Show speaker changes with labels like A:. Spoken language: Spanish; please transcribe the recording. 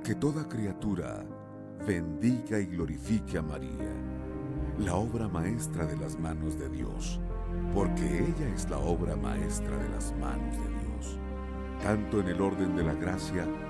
A: Que toda criatura bendiga y glorifique a María, la obra maestra de las manos de Dios, porque ella es la obra maestra de las manos de Dios, tanto en el orden de la gracia